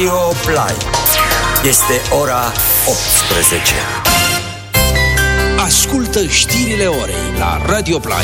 Radio Play. Este ora 18. Ascultă știrile orei la Radio Play.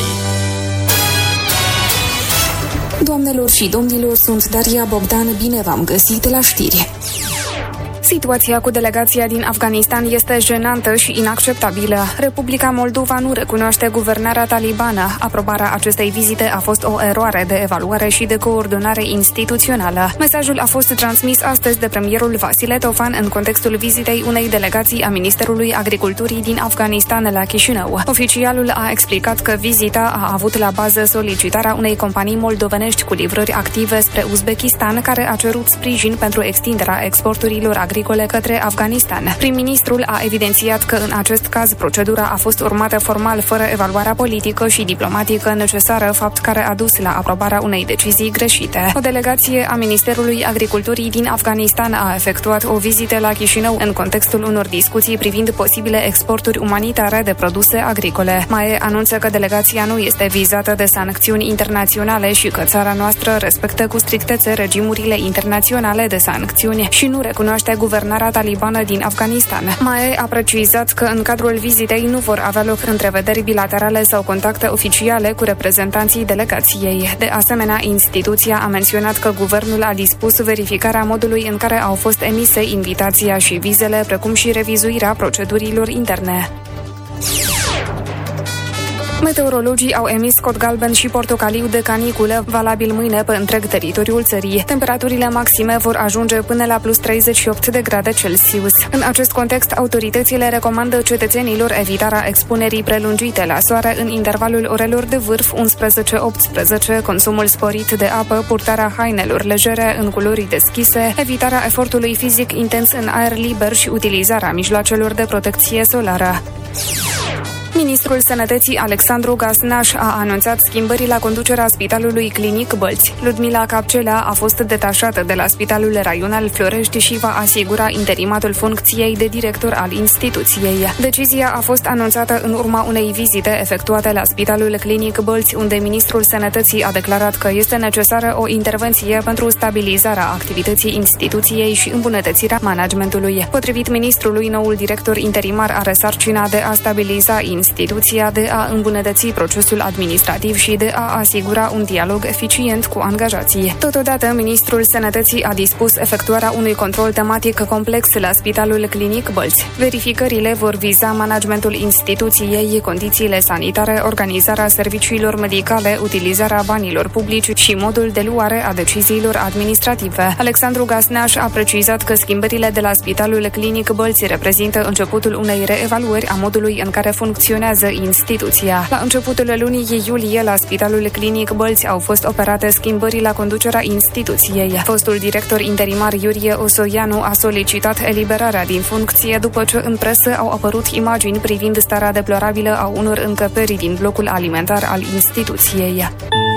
Doamnelor și domnilor, sunt Daria Bogdan, bine v-am găsit la știri. Situația cu delegația din Afganistan este jenantă și inacceptabilă. Republica Moldova nu recunoaște guvernarea talibană. Aprobarea acestei vizite a fost o eroare de evaluare și de coordonare instituțională. Mesajul a fost transmis astăzi de premierul Vasile Tofan în contextul vizitei unei delegații a Ministerului Agriculturii din Afganistan la Chișinău. Oficialul a explicat că vizita a avut la bază solicitarea unei companii moldovenești cu livrări active spre Uzbekistan, care a cerut sprijin pentru extinderea exporturilor agricole către Afganistan. Prim-ministrul a evidențiat că în acest caz procedura a fost urmată formal fără evaluarea politică și diplomatică necesară, fapt care a dus la aprobarea unei decizii greșite. O delegație a Ministerului Agriculturii din Afganistan a efectuat o vizită la Chișinău în contextul unor discuții privind posibile exporturi umanitare de produse agricole. MAE anunță că delegația nu este vizată de sancțiuni internaționale și că țara noastră respectă cu strictețe regimurile internaționale de sancțiuni și nu recunoaște guvernarea talibană din Afganistan. MAE a precizat că în cadrul vizitei nu vor avea loc întrevederi bilaterale sau contacte oficiale cu reprezentanții delegației. De asemenea, instituția a menționat că guvernul a dispus verificarea modului în care au fost emise invitația și vizele, precum și revizuirea procedurilor interne. Meteorologii au emis cod galben și portocaliu de caniculă, valabil mâine pe întreg teritoriul țării. Temperaturile maxime vor ajunge până la plus 38 de grade Celsius. În acest context, autoritățile recomandă cetățenilor evitarea expunerii prelungite la soare în intervalul orelor de vârf 11-18, consumul sporit de apă, purtarea hainelor legere în culori deschise, evitarea efortului fizic intens în aer liber și utilizarea mijloacelor de protecție solară. Ministrul Sănătății Alexandru Gasnaș a anunțat schimbări la conducerea Spitalului Clinic Bălți. Ludmila Capcelea a fost detașată de la Spitalul Raional Florești și va asigura interimatul funcției de director al instituției. Decizia a fost anunțată în urma unei vizite efectuate la Spitalul Clinic Bălți, unde Ministrul Sănătății a declarat că este necesară o intervenție pentru stabilizarea activității instituției și îmbunătățirea managementului. Potrivit ministrului, noul director interimar are sarcina de a stabiliza instituția, de a îmbunătăți procesul administrativ și de a asigura un dialog eficient cu angajații. Totodată, Ministrul Sănătății a dispus efectuarea unui control tematic complex la Spitalul Clinic Bălți. Verificările vor viza managementul instituției, condițiile sanitare, organizarea serviciilor medicale, utilizarea banilor publici și modul de luare a deciziilor administrative. Alexandru Gasnaș a precizat că schimbările de la Spitalul Clinic Bălți reprezintă începutul unei reevaluări a modului în care funcționează instituția. La începutul lunii iulie, la Spitalul Clinic Bălți au fost operate schimbări la conducerea instituției. Fostul director interimar Iurie Osoianu a solicitat eliberarea din funcție după ce în presă au apărut imagini privind starea deplorabilă a unor încăperi din blocul alimentar al instituției.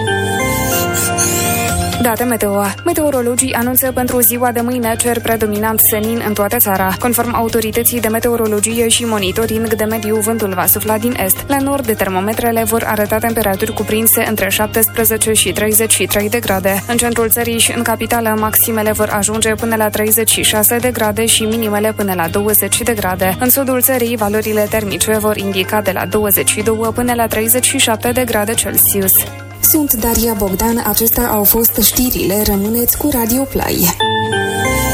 Date meteo. Meteorologii anunță pentru ziua de mâine cer predominant senin în toată țara. Conform autorității de meteorologie și monitoring de mediu, vântul va sufla din est. La nord, termometrele vor arăta temperaturi cuprinse între 17 și 33 de grade. În centrul țării și în capitală, maximele vor ajunge până la 36 de grade și minimele până la 20 de grade. În sudul țării, valorile termice vor indica de la 22 până la 37 de grade Celsius. Sunt Daria Bogdan, acestea au fost știrile, rămâneți cu Radio Play.